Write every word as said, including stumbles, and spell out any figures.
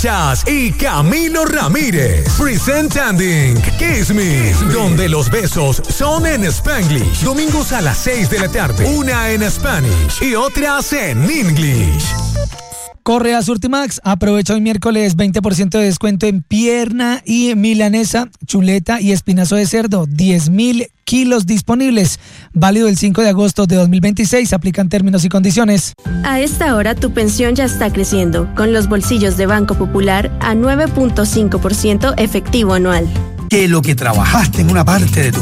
Chas y Camilo Ramírez. Presenting Kiss Me, donde los besos son en Spanglish. Domingos a las seis de la tarde. Una en Spanish y otras en English. Corre a Surtimax, aprovecha hoy miércoles veinte por ciento de descuento en pierna y milanesa, chuleta y espinazo de cerdo, diez mil kilos disponibles, válido el cinco de agosto de dos mil veintiséis, aplican términos y condiciones. A esta hora tu pensión ya está creciendo, con los bolsillos de Banco Popular a nueve punto cinco por ciento efectivo anual. Que lo que trabajaste en una parte de tu